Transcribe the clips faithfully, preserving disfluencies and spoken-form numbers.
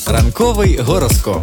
Ранковий гороскоп.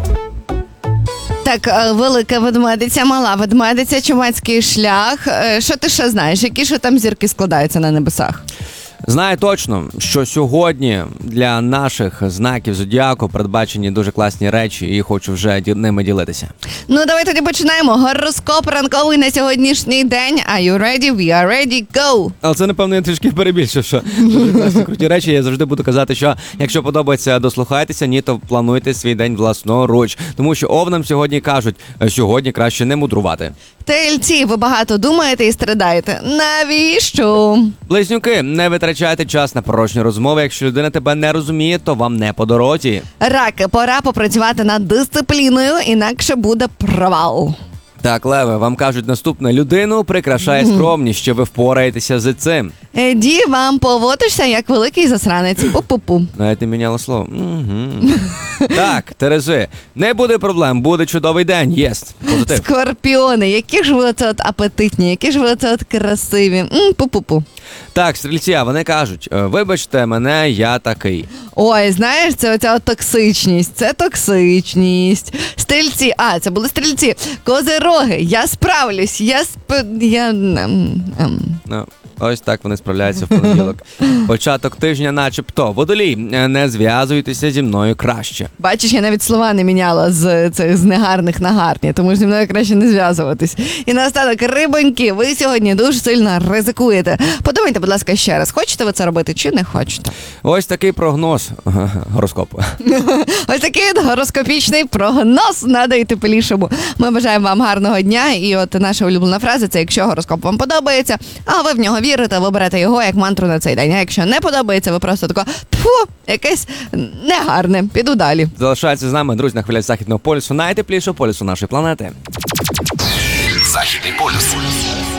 Так, е, велика ведмедиця, мала ведмедиця, чумацький шлях. Е, Що ти ще знаєш? Які ще там зірки складаються на небесах? Знаю точно, що сьогодні для наших знаків зодіаку передбачені дуже класні речі, і хочу вже ді- ними ділитися. Ну, давай тоді починаємо. Гороскоп ранковий на сьогоднішній день. Are you ready? We are ready. Go! Але це, напевно, я трішки перебільшив, що дуже класні круті речі. Я завжди буду казати, що якщо подобається, дослухайтеся, ні, то плануйте свій день власноруч. Тому що овнам сьогодні кажуть, сьогодні краще не мудрувати. Тельці, ви багато думаєте і страдаєте. Навіщо? Близнюки, не витрачайте час на порожні розмови. Якщо людина тебе не розуміє, то вам не по дорозі. Раки, пора попрацювати над дисципліною, інакше буде провал. Так, леви, вам кажуть, наступне: людину прикрашає скромність, що ви впораєтеся з цим. Еді, вам поводишся як великий засранець. Пу-пу-пу. Навіть не міняло слово. Угу. Так, Терези, не буде проблем, буде чудовий день. Єст. Позитив. Скорпіони, які ж ви оце от апетитні, які ж ви оце от красиві. М, Пу-пу-пу. Так, стрільці, а вони кажуть, «Е, вибачте мене, я такий. Ой, знаєш, це оця от токсичність, це токсичність. Стрільці, а, це були стрільці. Козироги, я справлюсь, я сп... я... ем, ем. Ну, ось так вони справляються в понеділок. Початок тижня начебто. Водолій, е, не зв'язуйтеся зі мною краще. Бачиш, я навіть слова не міняла з цих з негарних на гарні, тому ж зі мною краще не зв'язуватись. І наостанок, рибоньки, ви сьогодні дуже сильно ризикуєте. Подумайте, будь ласка, ще раз, хочете ви це робити чи не хочете? Ось такий прогноз гороскопу. Ось такий от гороскопічний прогноз на найтеплішому. Ми бажаємо вам гарного дня. І от наша улюблена фраза – це якщо гороскоп вам подобається, а ви в нього вірите, ви берете його як мантру на цей день. А якщо не подобається, ви просто тако тьфу, якесь негарне, піду далі. Залишайтеся з нами, друзі, на хвилях Західного полюсу, найтеплішого полюсу нашої планети. Західний полюс.